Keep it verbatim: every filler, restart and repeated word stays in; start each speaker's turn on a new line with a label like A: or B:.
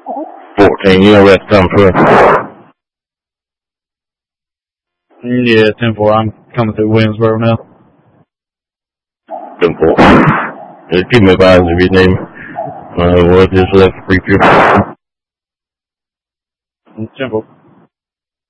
A: fourteen, you know where that's coming from?
B: Yeah, ten four, I'm coming through Williamsboro now.
A: ten four. Just keep me advised if you need me. Uh, we'll just left Freefield.
B: ten four.